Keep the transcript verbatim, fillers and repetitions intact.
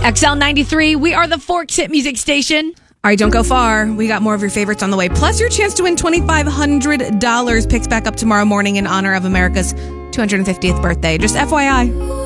X L ninety-three, we are the Forks Hit Music Station. All right, don't go far. We got more of your favorites on the way. Plus your chance to win twenty-five hundred dollars. Picks back up tomorrow morning in honor of America's two hundred fiftieth birthday. Just F Y I.